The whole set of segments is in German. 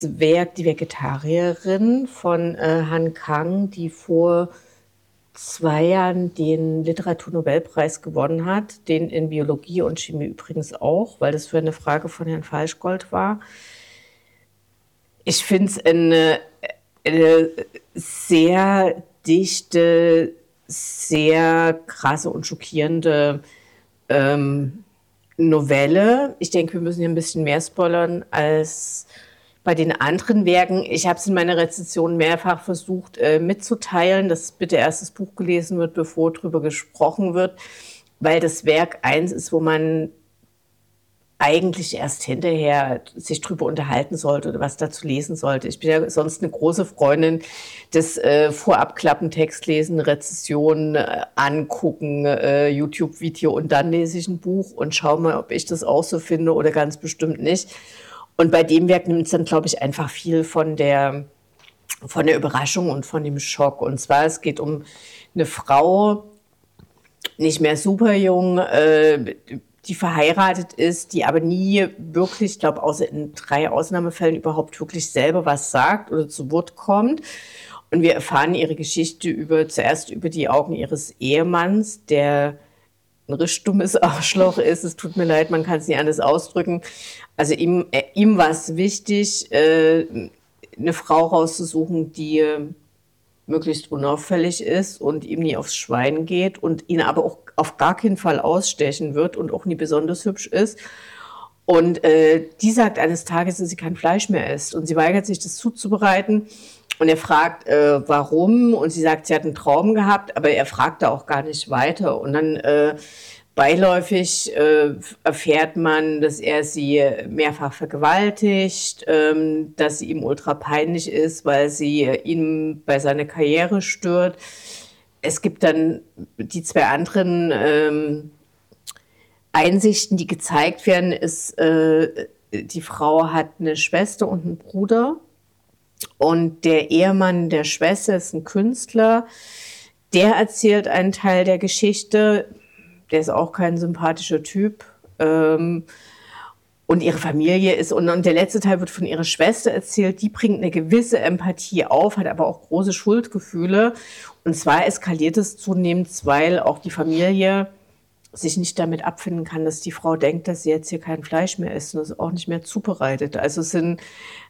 Werk Die Vegetarierin von Han Kang, die vor 2 Jahren den Literaturnobelpreis gewonnen hat, den in Biologie und Chemie übrigens auch, weil das für eine Frage von Herrn Falschgold war. Ich finde es eine sehr dichte, sehr krasse und schockierende Novelle. Ich denke, wir müssen hier ein bisschen mehr spoilern als bei den anderen Werken. Ich habe es in meiner Rezension mehrfach versucht mitzuteilen, dass bitte erst das Buch gelesen wird, bevor darüber gesprochen wird, weil das Werk eins ist, wo man eigentlich erst hinterher sich drüber unterhalten sollte oder was dazu lesen sollte. Ich bin ja sonst eine große Freundin des Vorabklappen, Text lesen, Rezession angucken, YouTube-Video und dann lese ich ein Buch und schaue mal, ob ich das auch so finde oder ganz bestimmt nicht. Und bei dem Werk nimmt es dann, glaube ich, einfach viel von der Überraschung und von dem Schock. Und zwar, es geht um eine Frau, nicht mehr super jung, die verheiratet ist, die aber nie wirklich, ich glaube, außer in 3 Ausnahmefällen überhaupt wirklich selber was sagt oder zu Wort kommt. Und wir erfahren ihre Geschichte zuerst über die Augen ihres Ehemanns, der ein richtig dummes Arschloch ist. Es tut mir leid, man kann es nicht anders ausdrücken. Also ihm war es wichtig, eine Frau rauszusuchen, die möglichst unauffällig ist und ihm nie aufs Schwein geht und ihn aber auch auf gar keinen Fall ausstechen wird und auch nie besonders hübsch ist. Und die sagt eines Tages, dass sie kein Fleisch mehr isst und sie weigert sich, das zuzubereiten. Und er fragt, warum? Und sie sagt, sie hat einen Traum gehabt, aber er fragt da auch gar nicht weiter. Und dann beiläufig erfährt man, dass er sie mehrfach vergewaltigt, dass sie ihm ultra peinlich ist, weil sie ihn bei seiner Karriere stört. Es gibt dann die 2 anderen Einsichten, die gezeigt werden, ist, die Frau hat eine Schwester und einen Bruder. Und der Ehemann der Schwester ist ein Künstler. Der erzählt einen Teil der Geschichte. Der ist auch kein sympathischer Typ. Und ihre Familie ist, und der letzte Teil wird von ihrer Schwester erzählt, die bringt eine gewisse Empathie auf, hat aber auch große Schuldgefühle. Und zwar eskaliert es zunehmend, weil auch die Familie sich nicht damit abfinden kann, dass die Frau denkt, dass sie jetzt hier kein Fleisch mehr isst und es auch nicht mehr zubereitet. Also es sind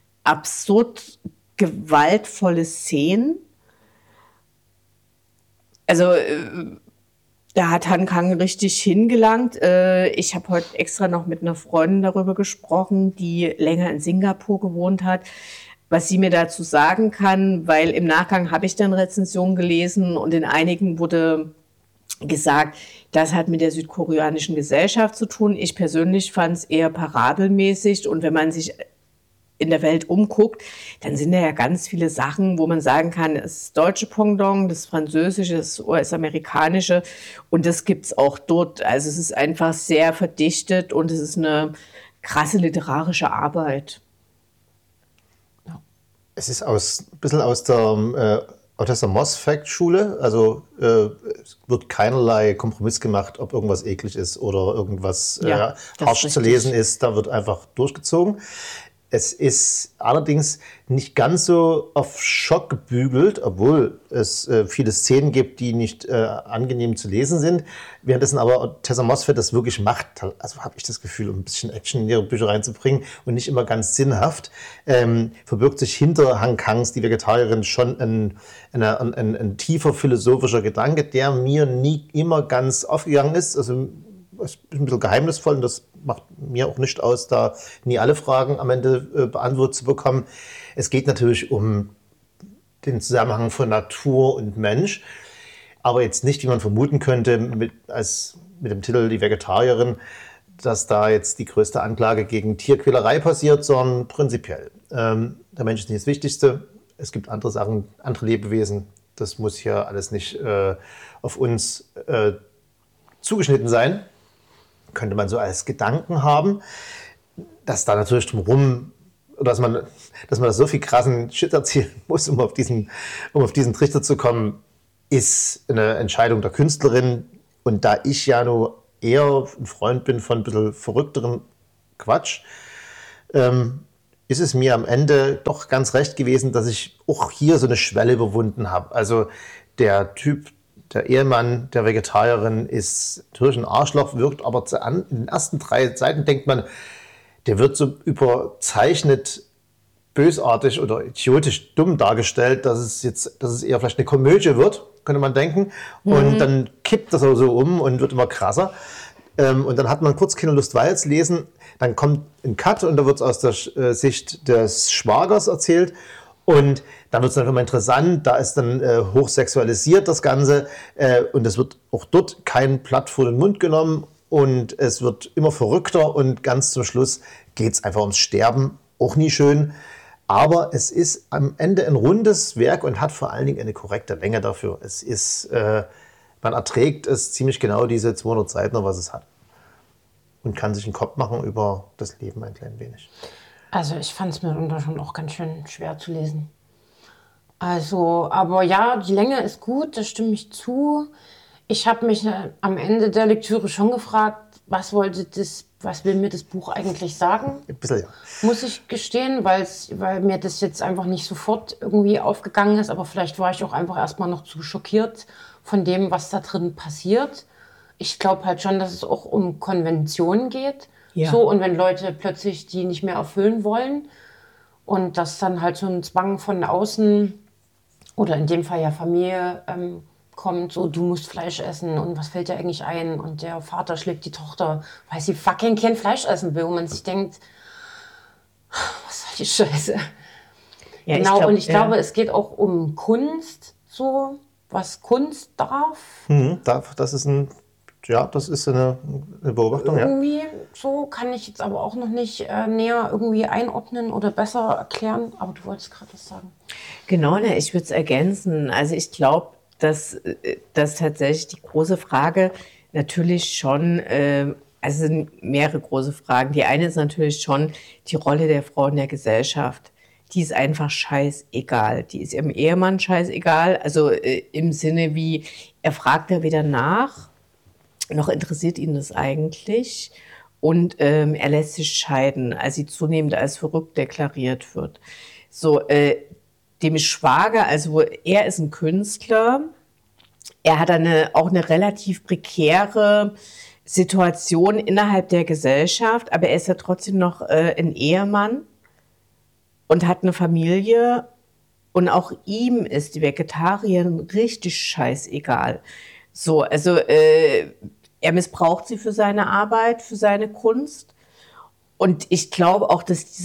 absurd gewaltvolle Szenen. Also da hat Han Kang richtig hingelangt. Ich habe heute extra noch mit einer Freundin darüber gesprochen, die länger in Singapur gewohnt hat, was sie mir dazu sagen kann, weil im Nachgang habe ich dann Rezensionen gelesen und in einigen wurde gesagt, das hat mit der südkoreanischen Gesellschaft zu tun. Ich persönlich fand es eher parabelmäßig und wenn man sich in der Welt umguckt, dann sind da ja ganz viele Sachen, wo man sagen kann, das deutsche Pendant, das französische, das US-amerikanische und das gibt's auch dort. Also es ist einfach sehr verdichtet und es ist eine krasse literarische Arbeit. Es ist ein bisschen aus der Moss-Fact-Schule, also es wird keinerlei Kompromiss gemacht, ob irgendwas eklig ist oder irgendwas harsch zu lesen ist, da wird einfach durchgezogen. Es ist allerdings nicht ganz so auf Schock gebügelt, obwohl es viele Szenen gibt, die nicht angenehm zu lesen sind. Währenddessen aber Tessa Mossfeld das wirklich macht, also habe ich das Gefühl, um ein bisschen Action in ihre Bücher reinzubringen und nicht immer ganz sinnhaft, verbirgt sich hinter Han Kangs Die Vegetarierin schon ein tiefer philosophischer Gedanke, der mir nie immer ganz aufgegangen ist. Also es ist ein bisschen geheimnisvoll und das macht mir auch nicht aus, da nie alle Fragen am Ende beantwortet zu bekommen. Es geht natürlich um den Zusammenhang von Natur und Mensch, aber jetzt nicht, wie man vermuten könnte, mit dem Titel Die Vegetarierin, dass da jetzt die größte Anklage gegen Tierquälerei passiert, sondern prinzipiell. Der Mensch ist nicht das Wichtigste. Es gibt andere Sachen, andere Lebewesen. Das muss hier alles nicht auf uns zugeschnitten sein. Könnte man so als Gedanken haben, dass da natürlich drumherum, dass man da so viel krassen Shit erzählen muss, um auf diesen Trichter zu kommen, ist eine Entscheidung der Künstlerin. Und da ich ja nur eher ein Freund bin von ein bisschen verrückterem Quatsch, ist es mir am Ende doch ganz recht gewesen, dass ich auch hier so eine Schwelle überwunden habe. Also der Typ, der Ehemann der Vegetarierin ist natürlich ein Arschloch, wirkt aber in den ersten 3 Seiten denkt man, der wird so überzeichnet bösartig oder idiotisch dumm dargestellt, dass es eher vielleicht eine Komödie wird, könnte man denken. Und dann kippt das auch so um und wird immer krasser. Und dann hat man kurz keine Lust weiter zu lesen. Dann kommt ein Cut und da wird es aus der Sicht des Schwagers erzählt. Und dann wird es dann immer interessant, da ist dann hochsexualisiert das Ganze und es wird auch dort kein Blatt vor den Mund genommen und es wird immer verrückter und ganz zum Schluss geht es einfach ums Sterben, auch nie schön. Aber es ist am Ende ein rundes Werk und hat vor allen Dingen eine korrekte Länge dafür. Es ist, man erträgt es ziemlich genau diese 200 Seiten, was es hat. Und kann sich einen Kopf machen über das Leben ein klein wenig. Also ich fand es mitunter schon auch ganz schön schwer zu lesen. Also, aber ja, die Länge ist gut, da stimme ich zu. Ich habe mich am Ende der Lektüre schon gefragt, was will mir das Buch eigentlich sagen? Ein bisschen, ja. Muss ich gestehen, weil mir das jetzt einfach nicht sofort irgendwie aufgegangen ist. Aber vielleicht war ich auch einfach erstmal noch zu schockiert von dem, was da drin passiert. Ich glaube halt schon, dass es auch um Konventionen geht. Ja. So, und wenn Leute plötzlich die nicht mehr erfüllen wollen und dass dann halt so ein Zwang von außen oder in dem Fall ja Familie kommt, so du musst Fleisch essen und was fällt dir eigentlich ein? Und der Vater schlägt die Tochter, weil sie fucking kein Fleisch essen will. Und man sich denkt, was soll die Scheiße? Ja, genau, ich glaube, es geht auch um Kunst, so was Kunst darf. Das ist eine Beobachtung. Irgendwie so kann ich jetzt aber auch noch nicht näher irgendwie einordnen oder besser erklären. Aber du wolltest gerade was sagen. Genau, ich würde es ergänzen. Also ich glaube, dass tatsächlich die große Frage natürlich schon, also es sind mehrere große Fragen. Die eine ist natürlich schon die Rolle der Frau in der Gesellschaft. Die ist einfach scheißegal. Die ist ihrem Ehemann scheißegal. Also im Sinne wie, er fragt ja wieder nach, noch interessiert ihn das eigentlich und er lässt sich scheiden, als sie zunehmend als verrückt deklariert wird. So, dem Schwager, also er ist ein Künstler, er hat auch eine relativ prekäre Situation innerhalb der Gesellschaft, aber er ist ja trotzdem noch ein Ehemann und hat eine Familie und auch ihm ist die Vegetarierin richtig scheißegal. So, also er missbraucht sie für seine Arbeit, für seine Kunst und ich glaube auch, dass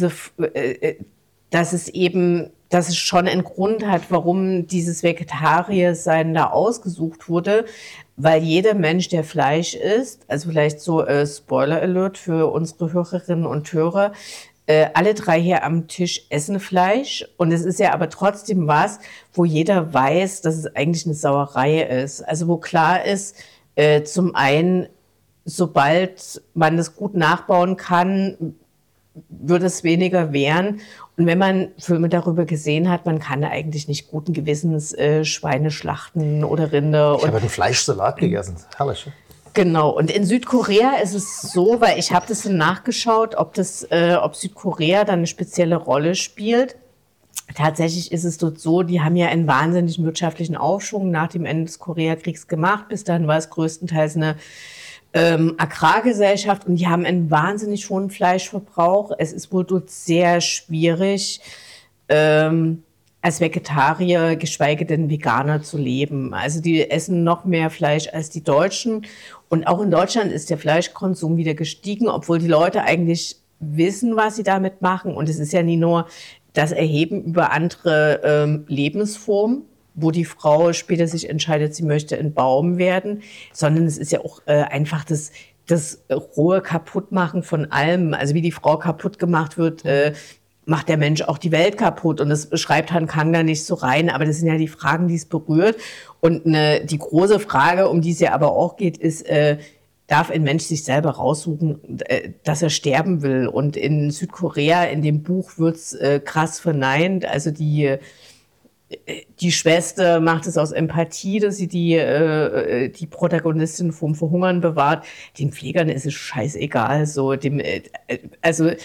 dass es schon einen Grund hat, warum dieses Vegetariersein da ausgesucht wurde, weil jeder Mensch, der Fleisch isst, also vielleicht so Spoiler Alert für unsere Hörerinnen und Hörer, alle 3 hier am Tisch essen Fleisch und es ist ja aber trotzdem was, wo jeder weiß, dass es eigentlich eine Sauerei ist. Also wo klar ist, zum einen, sobald man das gut nachbauen kann, wird es weniger wehren. Und wenn man Filme darüber gesehen hat, man kann da eigentlich nicht guten Gewissens Schweine schlachten oder Rinder. Ich habe einen Fleischsalat gegessen. Herrlich. Genau. Und in Südkorea ist es so, weil ich habe das dann nachgeschaut, ob Südkorea dann eine spezielle Rolle spielt. Tatsächlich ist es dort so, die haben ja einen wahnsinnigen wirtschaftlichen Aufschwung nach dem Ende des Koreakriegs gemacht. Bis dahin war es größtenteils eine Agrargesellschaft und die haben einen wahnsinnig hohen Fleischverbrauch. Es ist wohl dort sehr schwierig, als Vegetarier, geschweige denn Veganer zu leben. Also die essen noch mehr Fleisch als die Deutschen. Und auch in Deutschland ist der Fleischkonsum wieder gestiegen, obwohl die Leute eigentlich wissen, was sie damit machen. Und es ist ja nie nur das Erheben über andere Lebensformen, wo die Frau später sich entscheidet, sie möchte ein Baum werden, sondern es ist ja auch einfach das rohe Kaputtmachen von allem. Also wie die Frau kaputt gemacht wird, macht der Mensch auch die Welt kaputt. Und das schreibt Han Kang da nicht so rein, aber das sind ja die Fragen, die es berührt. Und die große Frage, um die es ja aber auch geht, ist, darf ein Mensch sich selber raussuchen, dass er sterben will? Und in Südkorea, in dem Buch, wird's krass verneint. Also die Schwester macht es aus Empathie, dass sie die Protagonistin vom Verhungern bewahrt. Den Pflegern ist es scheißegal. So also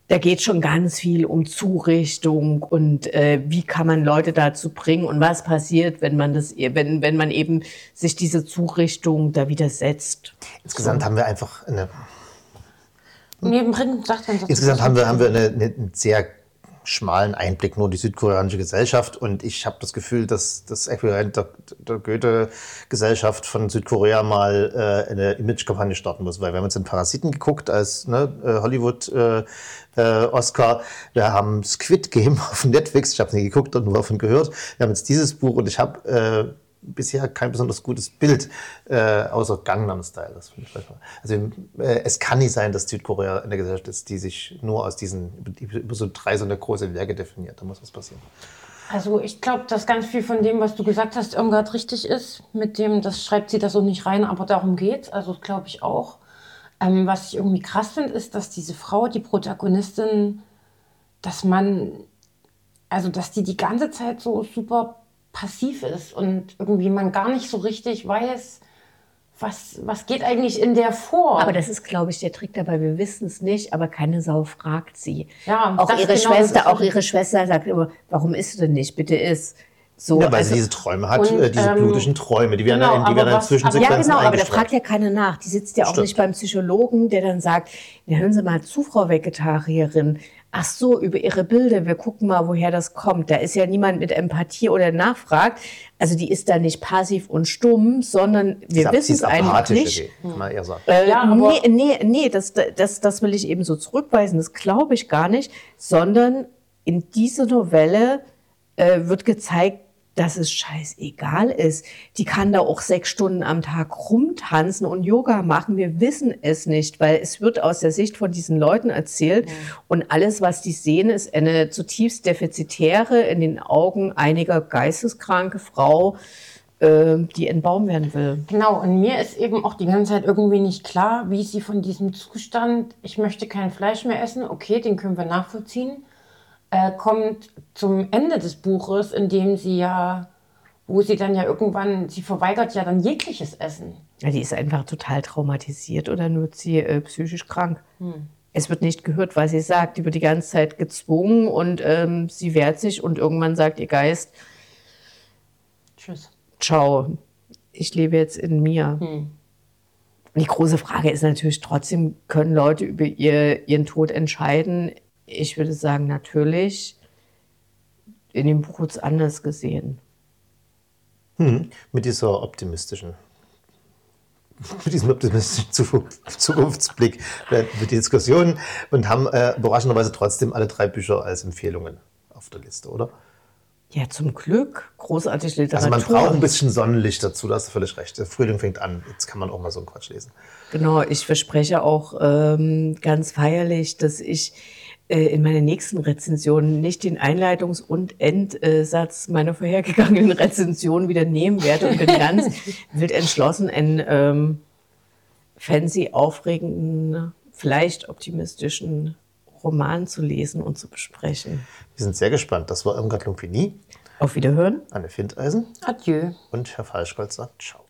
Da geht schon ganz viel um Zurichtung und wie kann man Leute dazu bringen und was passiert, wenn man wenn man eben sich diese Zurichtung da widersetzt. Insgesamt haben wir einfach Insgesamt haben wir einen sehr schmalen Einblick nur in die südkoreanische Gesellschaft und ich habe das Gefühl, dass das Äquivalent der Goethe-Gesellschaft von Südkorea mal eine Image-Kampagne starten muss, weil wir haben uns den Parasiten geguckt als Hollywood-Oscar, wir haben Squid Game auf Netflix, ich habe es nie geguckt und nur davon gehört, wir haben jetzt dieses Buch und ich habe bisher kein besonders gutes Bild, außer Gangnam Style. Das finde ich manchmal. Also es kann nicht sein, dass Südkorea eine Gesellschaft ist, die sich nur aus über so 3 so eine große Werke definiert. Da muss was passieren. Also ich glaube, dass ganz viel von dem, was du gesagt hast, Irmgard richtig ist. Mit dem, das schreibt sie da so nicht rein, aber darum geht's. Also glaube ich auch. Was ich irgendwie krass finde, ist, dass diese Frau, die Protagonistin, dass die ganze Zeit so super passiv ist und irgendwie man gar nicht so richtig weiß, was geht eigentlich in der vor. Aber das ist, glaube ich, der Trick dabei. Wir wissen es nicht, aber keine Sau fragt sie. Ja, auch ihre Schwester sagt immer, warum isst du denn nicht? Bitte iss. So, ja, weil sie diese Träume hat, diese blutischen Träume, die werden dann Zwischensequenzen Ja, genau, aber da fragt ja keiner nach. Die sitzt ja auch nicht beim Psychologen, der dann sagt, ja, hören Sie mal zu, Frau Vegetarierin. Ach so, über Ihre Bilder, wir gucken mal, woher das kommt. Da ist ja niemand mit Empathie oder nachfragt. Also die ist da nicht passiv und stumm, sondern wir wissen es einfach nicht. Kann man eher sagen. Nee, das will ich eben so zurückweisen. Das glaube ich gar nicht, sondern in dieser Novelle wird gezeigt, dass es scheißegal ist. Die kann da auch 6 Stunden am Tag rumtanzen und Yoga machen. Wir wissen es nicht, weil es wird aus der Sicht von diesen Leuten erzählt. Und alles, was die sehen, ist eine zutiefst defizitäre, in den Augen einiger geisteskranke Frau, die entbauen werden will. Genau, und mir ist eben auch die ganze Zeit irgendwie nicht klar, wie sie von diesem Zustand, ich möchte kein Fleisch mehr essen, okay, den können wir nachvollziehen, kommt zum Ende des Buches, in dem sie wo sie dann irgendwann, sie verweigert ja dann jegliches Essen. Ja, die ist einfach total traumatisiert oder nur wird sie psychisch krank. Es wird nicht gehört, was sie sagt. Die wird die ganze Zeit gezwungen und sie wehrt sich und irgendwann sagt ihr Geist, tschüss. Ciao, ich lebe jetzt in mir. Die große Frage ist natürlich trotzdem, können Leute über ihren Tod entscheiden? Ich würde sagen, natürlich. In dem Buch wird es anders gesehen. Mit diesem optimistischen Zukunftsblick mit die Diskussion und haben überraschenderweise trotzdem alle 3 Bücher als Empfehlungen auf der Liste, oder? Ja, zum Glück. Großartig Literatur. Also man braucht ein bisschen Sonnenlicht dazu, da hast du völlig recht. Der Frühling fängt an, jetzt kann man auch mal so einen Quatsch lesen. Genau, ich verspreche auch ganz feierlich, dass ich in meiner nächsten Rezension nicht den Einleitungs- und Endsatz meiner vorhergegangenen Rezension wieder nehmen werde und bin ganz wild entschlossen, einen fancy, aufregenden, vielleicht optimistischen Roman zu lesen und zu besprechen. Wir sind sehr gespannt. Das war Irmgard Lumpini. Auf Wiederhören. Anne Findeisen. Adieu. Und Herr Falschgold sagt Ciao.